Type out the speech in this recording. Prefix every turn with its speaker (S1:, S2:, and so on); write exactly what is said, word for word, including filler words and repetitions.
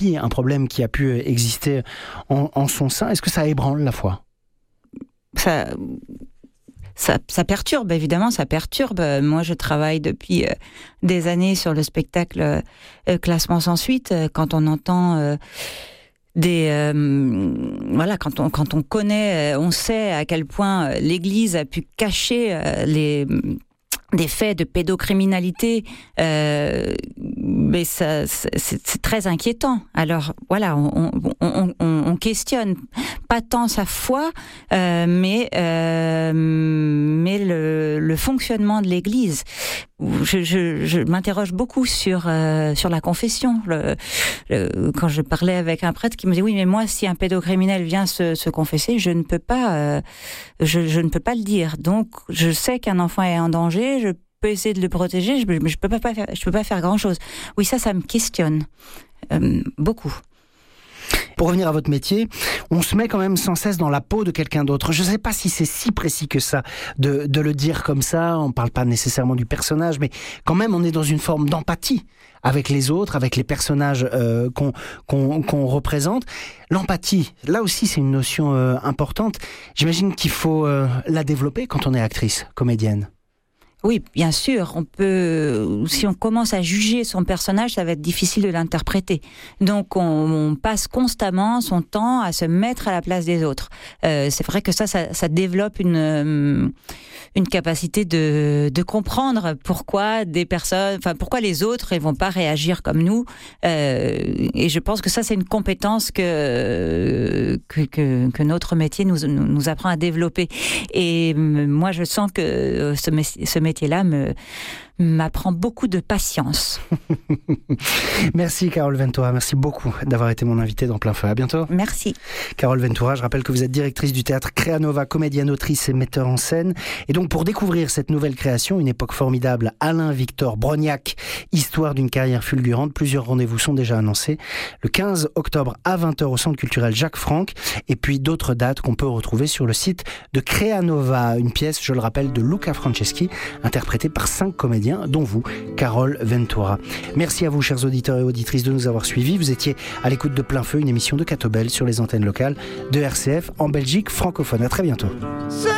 S1: un problème qui a pu exister en, en son sein. Est-ce que ça ébranle la foi ?
S2: Ça, ça, ça perturbe, évidemment, ça perturbe. Moi, je travaille depuis euh, des années sur le spectacle euh, Classement sans suite. Quand on entend euh, des, euh, voilà, quand on quand on connaît, on sait à quel point l'Église a pu cacher euh, les des faits de pédocriminalité, euh, mais ça, c'est, c'est très inquiétant. Alors voilà, on, on, on, on questionne pas tant sa foi, euh, mais euh, mais le, le fonctionnement de l'Église. Je, je, je m'interroge beaucoup sur euh, sur la confession. Le, le, quand je parlais avec un prêtre qui me dit oui, mais moi, si un pédocriminel vient se, se confesser, je ne peux pas, euh, je, je ne peux pas le dire. Donc, je sais qu'un enfant est en danger. Je peux essayer de le protéger, je, mais je peux pas, pas faire, je peux pas faire grand chose. Oui, ça, ça me questionne euh, beaucoup.
S1: Pour revenir à votre métier, on se met quand même sans cesse dans la peau de quelqu'un d'autre. Je ne sais pas si c'est si précis que ça de, de le dire comme ça. On ne parle pas nécessairement du personnage, mais quand même, on est dans une forme d'empathie avec les autres, avec les personnages euh, qu'on, qu'on, qu'on représente. L'empathie, là aussi, c'est une notion euh, importante. J'imagine qu'il faut euh, la développer quand on est actrice, comédienne.
S2: Oui, bien sûr, on peut, si on commence à juger son personnage, ça va être difficile de l'interpréter. Donc, on, on passe constamment son temps à se mettre à la place des autres. Euh, c'est vrai que ça, ça, ça développe une, une capacité de, de comprendre pourquoi des personnes, enfin, pourquoi les autres, ils vont pas réagir comme nous. Euh, et je pense que ça, c'est une compétence que, que, que, que notre métier nous, nous apprend à développer. Et moi, je sens que ce, ce métier métier-là me, m'apprend beaucoup de patience.
S1: Merci Carole Ventura, merci beaucoup d'avoir été mon invitée dans Plein Feu. À bientôt.
S2: Merci.
S1: Carole Ventura, je rappelle que vous êtes directrice du théâtre Créanova, comédienne, autrice et metteur en scène. Et donc pour découvrir cette nouvelle création, une époque formidable, Alain Victor Brognac, histoire d'une carrière fulgurante, plusieurs rendez-vous sont déjà annoncés. Le quinze octobre à vingt heures au Centre culturel Jacques Franck, et puis d'autres dates qu'on peut retrouver sur le site de Créanova, une pièce, je le rappelle, de Luca Franceschi, interprétée par cinq comédiens, dont vous, Carole Ventura. Merci à vous, chers auditeurs et auditrices, de nous avoir suivis. Vous étiez à l'écoute de Plein Feu, une émission de Catobel sur les antennes locales de R C F en Belgique francophone. À très bientôt.